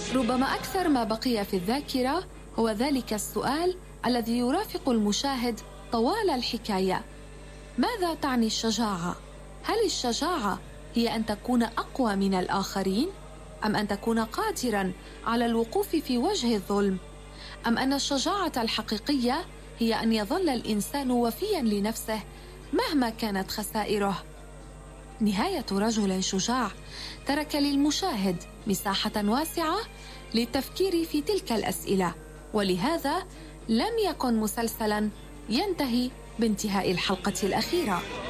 ربما أكثر ما بقي في الذاكرة هو ذلك السؤال الذي يرافق المشاهد طوال الحكاية: ماذا تعني الشجاعة؟ هل الشجاعة هي أن تكون أقوى من الآخرين؟ أم أن تكون قادراً على الوقوف في وجه الظلم؟ أم أن الشجاعة الحقيقية هي أن يظل الإنسان وفياً لنفسه مهما كانت خسائره؟ نهاية رجل شجاع ترك للمشاهد مساحة واسعة للتفكير في تلك الأسئلة، ولهذا لم يكن مسلسلاً ينتهي بانتهاء الحلقة الأخيرة.